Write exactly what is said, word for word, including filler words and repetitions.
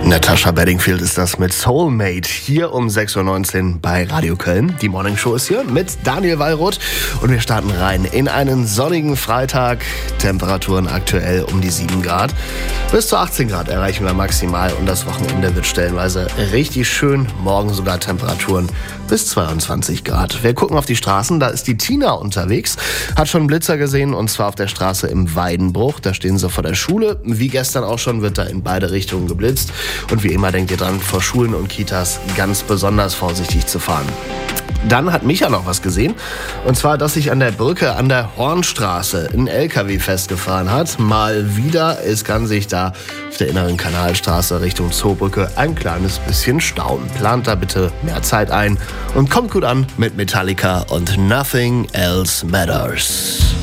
Natasha Bedingfield ist das mit Soulmate hier um sechs Uhr neunzehn bei Radio Köln. Die Morning Show ist hier mit Daniel Wallroth und wir starten rein in einen sonnigen Freitag. Temperaturen aktuell um die sieben Grad. Bis zu achtzehn Grad erreichen wir maximal und das Wochenende wird stellenweise richtig schön. Morgen sogar Temperaturen bis zweiundzwanzig Grad. Wir gucken auf die Straßen, da ist die Tina unterwegs, hat schon einen Blitzer gesehen und zwar auf der Straße im Weidenbruch. Da stehen sie vor der Schule. Wie gestern auch schon wird da in beide Richtungen geblitzt. Und wie immer denkt ihr dran, vor Schulen und Kitas ganz besonders vorsichtig zu fahren. Dann hat Micha noch was gesehen. Und zwar, dass sich an der Brücke an der Hornstraße ein L K W festgefahren hat. Mal wieder. Es kann sich da auf der inneren Kanalstraße Richtung Zoobrücke ein kleines bisschen stauen. Plant da bitte mehr Zeit ein und kommt gut an mit Metallica und Nothing Else Matters.